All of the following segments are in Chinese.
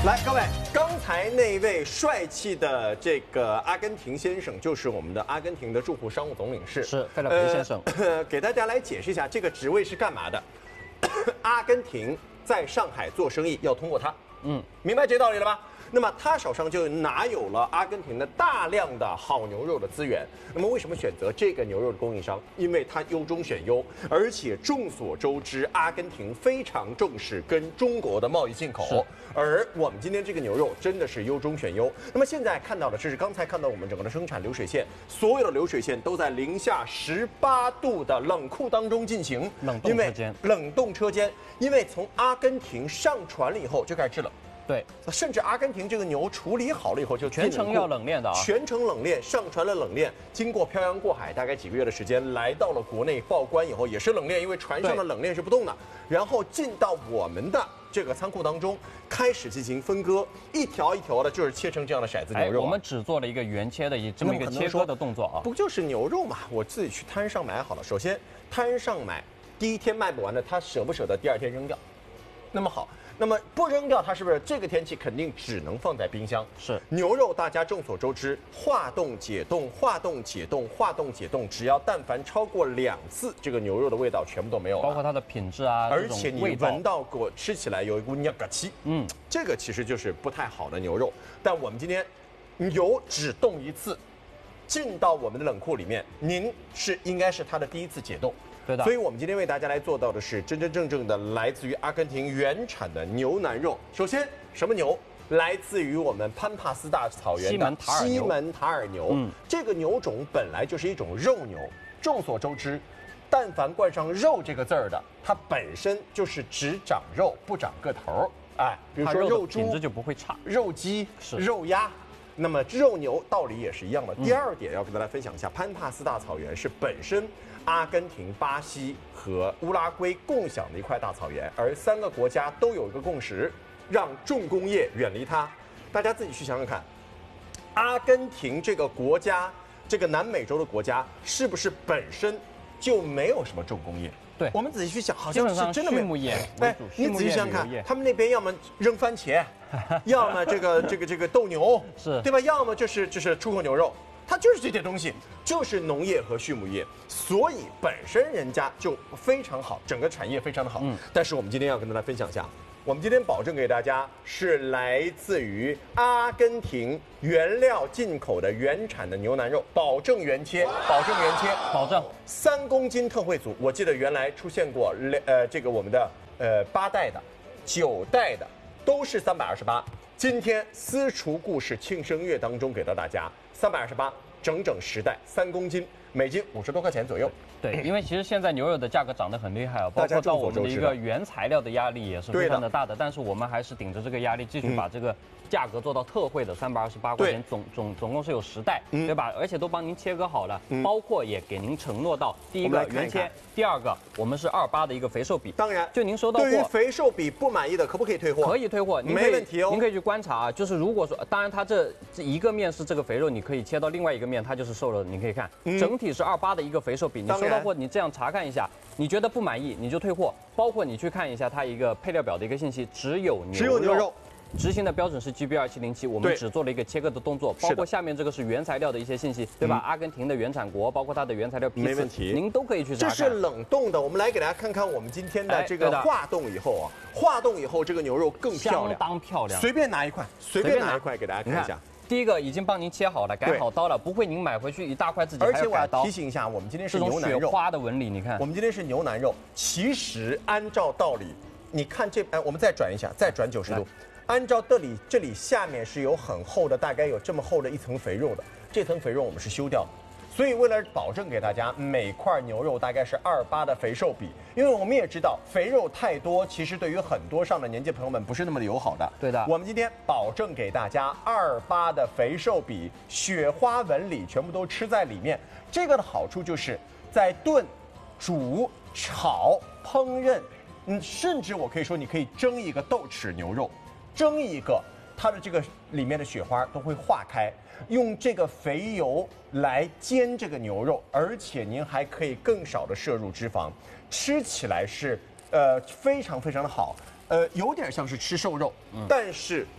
来，各位，刚才那位帅气的这个阿根廷先生，就是我们的阿根廷的驻沪商务总领事， 是费勒培先生。 给大家来解释一下，这个职位是干嘛的？阿根廷在上海做生意要通过他，明白这道理了吧？那么他手上就拿有了阿根廷的大量的好牛肉的资源。那么为什么选择这个牛肉的供应商？因为它优中选优，而且众所周知，阿根廷非常重视跟中国的贸易进口。而我们今天这个牛肉真的是优中选优。那么现在看到的，这是刚才看到我们整个的生产流水线，所有的流水线都在零下18度的冷库当中进行， 冷冻车间。 冷冻车间，因为从阿根廷上船了以后就开始制冷。 对， 甚至阿根廷这个牛处理好了以后就全程要冷链的啊， 全程冷链，上传了冷链，经过漂洋过海，大概几个月的时间，来到了国内报关以后也是冷链，因为船上的冷链是不动的，然后进到我们的这个仓库当中，开始进行分割，一条一条的，就是切成这样的骰子牛肉。 我们只做了一个原切的这么一个切割的动作啊， 不就是牛肉嘛？我自己去摊上买好了，首先摊上买，第一天卖不完的，他舍不舍得第二天扔掉？那么好。那么不扔掉它，是不是这个天气肯定只能放在冰箱？ 是牛肉，大家众所周知，化冻解冻，化冻解冻，化冻解冻，只要但凡超过2次，这个牛肉的味道全部都没有了， 包括它的品质啊， 而且你闻到过吃起来有一股尿嘎气，这个其实就是不太好的牛肉。但我们今天牛只冻1次，进到我们的冷库里面，您应该是它的第1次解冻。 对的， 所以我们今天为大家来做到的是真真正正的来自于阿根廷原产的牛腩肉。首先，什么牛？来自于我们潘帕斯大草原的西门塔尔牛。这个牛种本来就是一种肉牛。众所周知，但凡冠上“肉”这个字儿的，它本身就是只长肉不长个头。哎，比如说肉猪， 品质就不会差； 肉鸡、肉鸭。那么肉牛道理也是一样的。第二点要跟大家分享一下，潘帕斯大草原是本身阿根廷、巴西和乌拉圭共享的一块大草原，而3个国家都有一个共识，让重工业远离它。大家自己去想想看，阿根廷这个国家，这个南美洲的国家，是不是本身就没有什么重工业？ 对， 我们仔细去想，好像是真的没有。 畜牧业哎，你仔细想想看，他们那边要么扔番茄，要么这个斗牛， 是对吧？要么就是出口牛肉。它就是这些东西，就是农业和畜牧业，所以本身人家就非常好，整个产业非常的好。但是我们今天要跟大家分享一下，我们今天保证给大家是来自于阿根廷原料进口的原产的牛腩肉，保证原切，保证原切， 保证 3公斤特惠组。我记得原来出现过这个我们的8袋的、9袋的都是328。今天私厨故事庆生月当中给到大家328，整整10袋，3公斤，每斤50多块钱左右。 对，因为其实现在牛肉的价格涨得很厉害啊，包括到我们的一个原材料的压力也是非常的大的，但是我们还是顶着这个压力继续把这个价格做到特惠的328块钱，总共是有10袋，对吧？而且都帮您切割好了，包括也给您承诺到第一个原切，第二个我们是28的一个肥瘦比。 当然， 就您收到货， 对于肥瘦比不满意的，可不可以退货？ 可以退货， 没问题哦。 您可以去观察啊，就是如果说，当然它这一个面是这个肥肉，你可以切到另外一个面，它就是瘦肉的，你可以看，整体是28的一个肥瘦比。你收到货，你这样查看一下，你觉得不满意你就退货，包括你去看一下它一个配料表的一个信息，只有牛肉。执行的标准是 GB2707，我们只做了一个切割的动作，包括下面这个是原材料的一些信息，对吧？阿根廷的原产国，包括它的原材料批次， 没问题， 您都可以去查看。 这是冷冻的，我们来给大家看看我们今天的这个化冻以后啊，化冻以后这个牛肉更漂亮， 相当漂亮。 随便拿一块，随便拿一块给大家看一下。 第一个已经帮您切好了，改好刀了，不会您买回去一大块自己还要改刀。 而且我要提醒一下，我们今天是牛腩肉， 雪花的纹理，你看， 我们今天是牛腩肉。其实按照道理，你看我们再转一下，再转90度。按照这里下面是有很厚的，大概有这么厚的一层肥肉的，这层肥肉我们是修掉的。所以为了保证给大家每块牛肉大概是28的肥瘦比，因为我们也知道肥肉太多，其实对于很多上了年纪朋友们不是那么的友好的。 对的， 我们今天保证给大家28的肥瘦比，雪花纹理全部都吃在里面。这个的好处就是在炖、煮、炒、烹饪，甚至我可以说你可以蒸一个豆豉牛肉，蒸一个。它的这个里面的雪花都会化开，用这个肥油来煎这个牛肉，而且您还可以更少的摄入脂肪，吃起来是非常非常的好，有点像是吃瘦肉，但是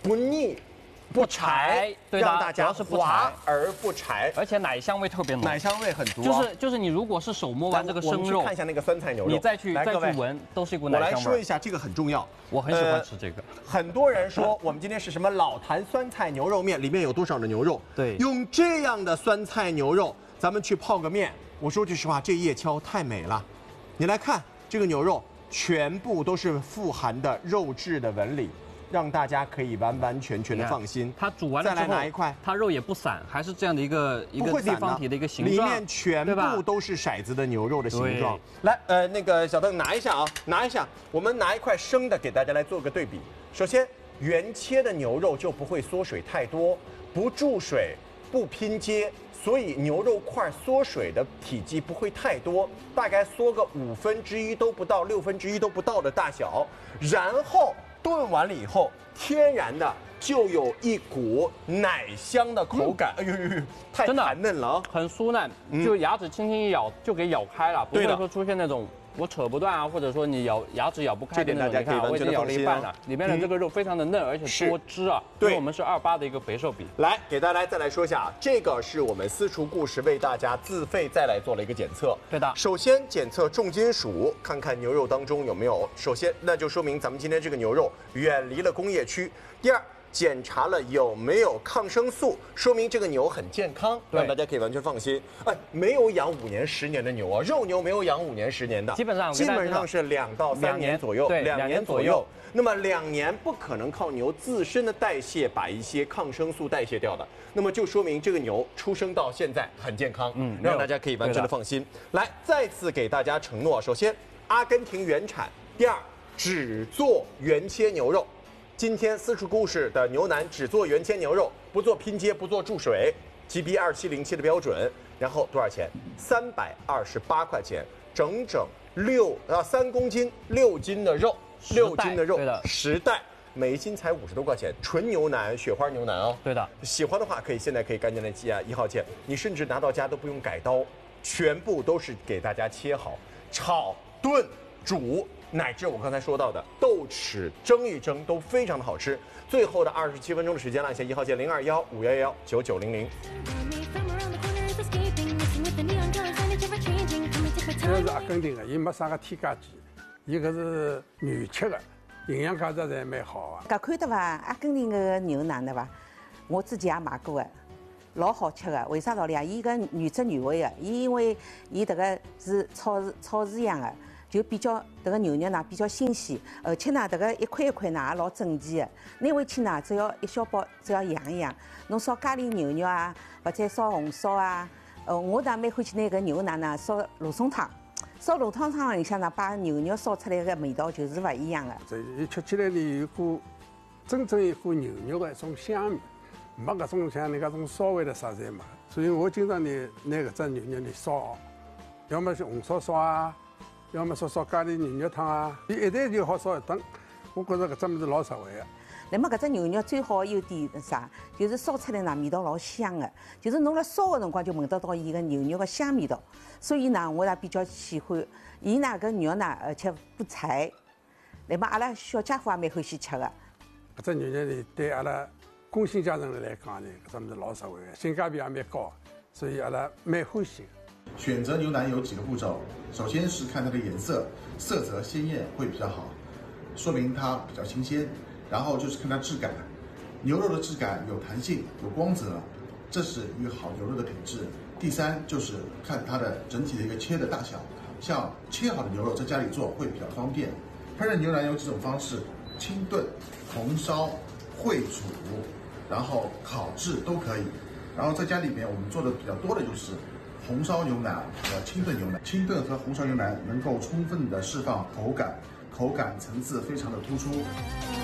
不腻。不柴， 对的， 让大家主要是不滑柴而不柴， 而且奶香味特别浓， 奶香味很足、啊。 就是你如果是手摸完这个生肉， 看一下那个酸菜牛肉， 你再去闻，都是一股奶香味。 我来说一下，这个很重要， 我很喜欢吃这个。 很多人说我们今天是什么老坛酸菜牛肉面，里面有多少的牛肉？ 对， 用这样的酸菜牛肉，咱们去泡个面。我说句实话，这夜宵太美了。你来看这个牛肉，全部都是富含的肉质的纹理。让大家可以完完全全的放心。 它煮完了之后， 再来拿一块， 它肉也不散，还是这样的一个立方体的一个形状， 里面全部都是骰子的牛肉的形状。来，那个小邓拿一下啊，拿一下，我们拿一块生的给大家来做个对比。首先，原切的牛肉就不会缩水太多，不注水，不拼接。所以牛肉块缩水的体积不会太多，大概缩个1/5都不到1/6都不到的大小，然后炖完了以后，天然的就有一股奶香的口感。哎呦，太弹嫩了啊， 很酥嫩，就牙齿轻轻一咬就给咬开了，不会说出现那种我扯不断啊，或者说你牙齿咬不开的那种。 这点大家可以完全咬了一半了，里面的这个肉非常的嫩，而且多汁啊。对，我们是28的一个肥瘦比。 来，给大家再来说一下啊，这个是我们私厨故事为大家自费再来做了一个检测。 对的， 首先检测重金属，看看牛肉当中有没有。首先，那就说明咱们今天这个牛肉远离了工业区。第二，检查了有没有抗生素，说明这个牛很健康，让大家可以完全放心。哎，没有养5年10年的牛啊，肉牛没有养5年10年的，基本上是2到3年左右，2年左右。那么2年不可能靠牛自身的代谢把一些抗生素代谢掉的，那么就说明这个牛出生到现在很健康，让大家可以完全的放心。来，再次给大家承诺，首先阿根廷原产，第二只做原切牛肉。今天私厨故事的牛腩只做原切牛肉，不做拼接，不做注水 ，GB 2707的标准。然后多少钱？328块钱，整整3公斤6斤的肉，6斤的肉，10袋，每一斤才50多块钱，纯牛腩，雪花牛腩哦。 对的， 喜欢的话现在可以赶紧来记啊，1号键，你甚至拿到家都不用改刀，全部都是给大家切好，炒、炖、煮。乃至我刚才说到的豆豉蒸一蒸都非常的好吃。最后的27分钟的时间，按下1号键021-511-9900。 这是阿根廷的，伊没啥个添加剂，伊搿是原切的，营养价值侪蛮好的。搿看得伐？阿根廷个牛腩对伐？我之前也买过的，老好吃的。为啥道理啊？伊搿原汁原味的，伊因为伊迭个是超市样的。就比较这个牛肉呢比较新鲜，而且呢这个一块一块呢也老整齐的。拿回去呢只要一小包，只要养一养。侬烧咖喱牛肉啊，或者烧红烧啊，我呢蛮欢喜拿搿牛腩呢烧罗宋汤。烧罗宋汤里向呢，把牛肉烧出来的味道就是勿一样的。 这伊吃起来呢有股真正一股牛肉的一种香味，没搿种像人家种烧味的啥侪没。所以我经常呢拿搿只牛肉呢烧，要么是红烧啊。要么烧咖喱牛肉汤啊，伊一台就好烧一顿。我觉着搿只物事老实惠的。 那么搿只牛肉最好的优点是啥？就是烧出来呢味道老香的，就是侬辣烧的辰光就闻得到伊个牛肉的香味道。所以呢，我也比较喜欢。伊呢搿肉呢，而且不柴。那么阿拉小家伙也蛮欢喜吃的。 搿只牛肉呢，对阿拉工薪阶层来讲呢，搿只物事老实惠的，性价比也蛮高，所以阿拉蛮欢喜的。 选择牛腩有几个步骤，首先是看它的颜色，色泽鲜艳会比较好，说明它比较新鲜。然后就是看它质感，牛肉的质感有弹性、有光泽，这是一个好牛肉的品质。第三就是看它的整体的一个切的大小，像切好的牛肉在家里做会比较方便。烹饪牛腩有几种方式：清炖、红烧、烩煮，然后烤制都可以。然后在家里面我们做的比较多的就是红烧牛腩和清炖牛腩。清炖和红烧牛腩能够充分的释放口感层次非常的突出。